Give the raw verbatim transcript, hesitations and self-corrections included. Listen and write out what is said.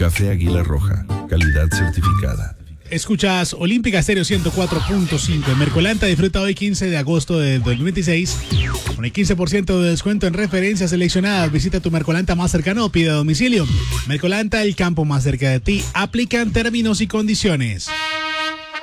Café Águila Roja, calidad certificada. Escuchas Olímpica Stereo ciento cuatro punto cinco. En Mercolanta disfruta hoy quince de agosto de dos mil veintiséis con el quince por ciento de descuento en referencias seleccionadas. Visita tu Mercolanta más cercano o pide a domicilio. Mercolanta, el campo más cerca de ti. Aplican términos y condiciones.